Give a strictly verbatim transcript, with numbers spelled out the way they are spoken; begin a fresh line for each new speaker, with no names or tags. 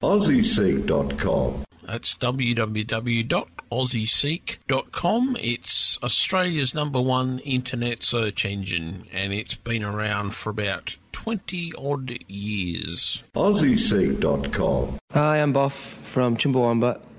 aussie seek dot com.
That's w w w dot aussie seek dot com. It's Australia's number one internet search engine, and it's been around for about twenty odd years.
aussie seek dot com.
Hi, I'm Boff from Chumbawamba.